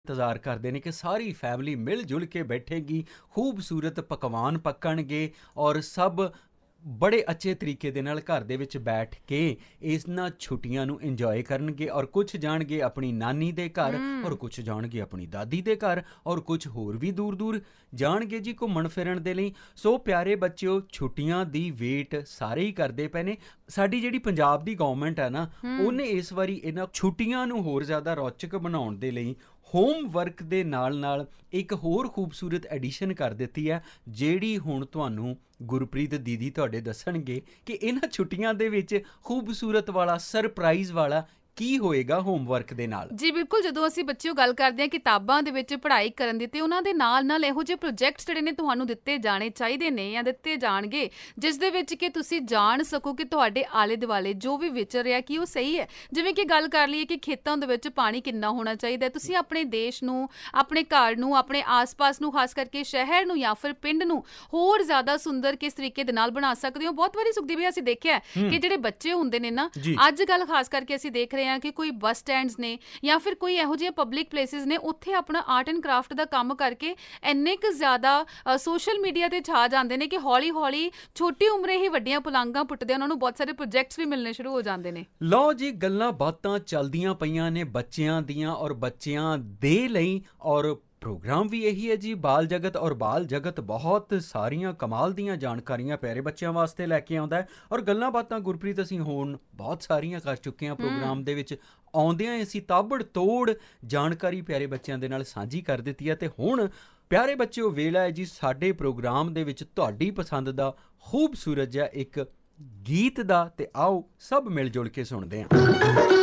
ਇੰਤਜ਼ਾਰ ਕਰਦੇ ਨੇ ਕਿ ਸਾਰੀ ਫੈਮਿਲੀ ਮਿਲ ਜੁਲ ਕੇ ਬੈਠੇਗੀ, ਖੂਬਸੂਰਤ ਪਕਵਾਨ ਪੱਕਣਗੇ ਔਰ ਸਭ ਬੜੇ ਅੱਛੇ ਤਰੀਕੇ ਦੇ ਨਾਲ ਘਰ ਦੇ ਵਿੱਚ ਬੈਠ ਕੇ ਇਹਨਾਂ ਛੁੱਟੀਆਂ ਨੂੰ ਇੰਜੋਏ ਕਰਨਗੇ ਔਰ ਕੁਛ ਜਾਣਗੇ ਆਪਣੀ ਨਾਨੀ ਦੇ ਘਰ ਔਰ ਕੁਛ ਜਾਣਗੇ ਆਪਣੀ ਦਾਦੀ ਦੇ ਘਰ ਔਰ ਕੁਛ ਹੋਰ ਵੀ ਦੂਰ ਦੂਰ ਜਾਣਗੇ ਜੀ ਘੁੰਮਣ ਫਿਰਨ ਦੇ ਲਈ। ਸੋ ਪਿਆਰੇ ਬੱਚਿਓ, ਛੁੱਟੀਆਂ ਦੀ ਵੇਟ ਸਾਰੇ ਹੀ ਕਰਦੇ ਪਏ ਨੇ। ਸਾਡੀ ਜਿਹੜੀ ਪੰਜਾਬ ਦੀ ਗੌਰਮੈਂਟ ਹੈ ਨਾ, ਉਹਨੇ ਇਸ ਵਾਰੀ ਇਹਨਾਂ ਛੁੱਟੀਆਂ ਨੂੰ ਹੋਰ ਜ਼ਿਆਦਾ ਰੌਚਕ ਬਣਾਉਣ ਦੇ ਲਈ ਹੋਮਵਰਕ ਦੇ ਨਾਲ ਇੱਕ ਹੋਰ ਖੂਬਸੂਰਤ ਐਡੀਸ਼ਨ ਕਰ ਦਿੱਤੀ ਹੈ, ਜਿਹੜੀ ਹੁਣ ਤੁਹਾਨੂੰ ਗੁਰਪ੍ਰੀਤ ਦੀਦੀ ਤੁਹਾਡੇ ਦੱਸਣਗੇ ਕਿ ਇਹਨਾਂ ਛੁੱਟੀਆਂ ਦੇ ਵਿੱਚ ਖੂਬਸੂਰਤ ਵਾਲਾ ਸਰਪ੍ਰਾਈਜ਼ ਵਾਲਾ ਕੀ ਹੋਏਗਾ ਹੋਮਵਰਕ ਦੇ ਨਾਲ। ਜੀ ਬਿਲਕੁਲ, ਜਦੋਂ ਅਸੀਂ ਬੱਚਿਓ ਗੱਲ ਕਰਦੇ ਹਾਂ ਕਿਤਾਬਾਂ ਦੇ ਵਿੱਚ ਪੜ੍ਹਾਈ ਕਰਨ ਦੀ, ਤੇ ਉਹਨਾਂ ਦੇ ਨਾਲ ਇਹੋ ਜਿਹੇ ਪ੍ਰੋਜੈਕਟਸ ਜਿਹੜੇ ਨੇ ਤੁਹਾਨੂੰ ਦਿੱਤੇ ਜਾਣੇ ਚਾਹੀਦੇ ਨੇ ਜਾਂ ਦਿੱਤੇ ਜਾਣਗੇ, ਜਿਸ ਦੇ ਵਿੱਚ ਕਿ ਤੁਸੀਂ ਜਾਣ ਸਕੋ ਕਿ ਤੁਹਾਡੇ ਆਲੇ ਦੁਆਲੇ ਜੋ ਵੀ ਵਿਚਰ ਰਿਹਾ ਕਿ ਉਹ ਸਹੀ ਹੈ। ਜਿਵੇਂ ਕਿ ਗੱਲ ਕਰ ਲਈਏ ਕਿ ਖੇਤਾਂ ਦੇ ਵਿੱਚ ਪਾਣੀ ਕਿੰਨਾ ਹੋਣਾ ਚਾਹੀਦਾ, ਤੁਸੀਂ ਆਪਣੇ ਦੇਸ਼ ਨੂੰ, ਆਪਣੇ ਘਰ ਨੂੰ, ਆਪਣੇ ਆਸ-ਪਾਸ ਨੂੰ, ਖਾਸ ਕਰਕੇ ਸ਼ਹਿਰ ਨੂੰ ਜਾਂ ਫਿਰ ਪਿੰਡ ਨੂੰ ਹੋਰ ਜ਼ਿਆਦਾ ਸੁੰਦਰ ਕਿਸ ਤਰੀਕੇ ਦੇ ਨਾਲ ਬਣਾ ਸਕਦੇ ਹੋ। ਬਹੁਤ ਵਾਰੀ ਸੁਖਦੀਪ, ਅਸੀਂ ਦੇਖਿਆ ਕਿ ਜਿਹੜੇ ਬੱਚੇ ਹੁੰਦੇ ਨੇ ਨਾ, ਅੱਜ ਕੱਲ੍ਹ ਖਾਸ ਕਰਕੇ ਅਸੀਂ ਦੇਖ ਰਹੇ ਹਾਂ ਕਿ ਕੋਈ ਬੱਸ ਸਟੈਂਡਸ ਨੇ ਜਾਂ ਫਿਰ ਕੋਈ ਇਹੋ ਜਿਹੇ ਪਬਲਿਕ ਪਲੇਸਿਸ ਨੇ, ਉੱਥੇ ਆਪਣਾ ਆਰਟ ਐਂਡ ਕ੍ਰਾਫਟ ਦਾ ਕੰਮ ਕਰਕੇ ਇੰਨੇ ਕੁ ਜ਼ਿਆਦਾ ਸੋਸ਼ਲ ਮੀਡੀਆ ਤੇ ਛਾ ਜਾਂਦੇ ਨੇ ਕਿ ਹੌਲੀ ਹੌਲੀ ਛੋਟੀ ਉਮਰੇ ਹੀ ਵੱਡੀਆਂ ਪੁਲਾਂਘਾਂ ਪੁੱਟਦੇ, ਉਹਨਾਂ ਨੂੰ ਬਹੁਤ ਸਾਰੇ ਪ੍ਰੋਜੈਕਟਸ ਵੀ ਮਿਲਣੇ ਸ਼ੁਰੂ ਹੋ ਜਾਂਦੇ ਨੇ। ਲਓ ਜੀ, ਗੱਲਾਂ ਬਾਤਾਂ ਚੱਲਦੀਆਂ ਪਈਆਂ ਨੇ ਬੱਚਿਆਂ ਦੀਆਂ ਔਰ ਬੱਚਿਆਂ ਦੇ ਲਈ, ਔਰ ਪ੍ਰੋਗਰਾਮ ਵੀ ਇਹੀ ਹੈ ਜੀ, ਬਾਲ ਜਗਤ। ਔਰ ਬਾਲ ਜਗਤ ਬਹੁਤ ਸਾਰੀਆਂ ਕਮਾਲ ਦੀਆਂ ਜਾਣਕਾਰੀਆਂ ਪਿਆਰੇ ਬੱਚਿਆਂ ਵਾਸਤੇ ਲੈ ਕੇ ਆਉਂਦਾ ਹੈ। ਔਰ ਗੱਲਾਂ ਬਾਤਾਂ ਗੁਰਪ੍ਰੀਤ ਅਸੀਂ ਹੁਣ ਬਹੁਤ ਸਾਰੀਆਂ ਕਰ ਚੁੱਕੇ ਹਾਂ ਪ੍ਰੋਗਰਾਮ ਦੇ ਵਿੱਚ। ਆਉਂਦਿਆਂ ਅਸੀਂ ਤਾਬੜ ਤੋੜ ਜਾਣਕਾਰੀ ਪਿਆਰੇ ਬੱਚਿਆਂ ਦੇ ਨਾਲ ਸਾਂਝੀ ਕਰ ਦਿੱਤੀ ਹੈ, ਤੇ ਹੁਣ ਪਿਆਰੇ ਬੱਚਿਓ ਵੇਲਾ ਹੈ ਜੀ ਸਾਡੇ ਪ੍ਰੋਗਰਾਮ ਦੇ ਵਿੱਚ ਤੁਹਾਡੀ ਪਸੰਦ ਦਾ ਖੂਬਸੂਰਤ ਜਿਹਾ ਇੱਕ ਗੀਤ ਦਾ, ਤੇ ਆਓ ਸਭ ਮਿਲ ਜੁਲ ਕੇ ਸੁਣਦੇ ਹਾਂ।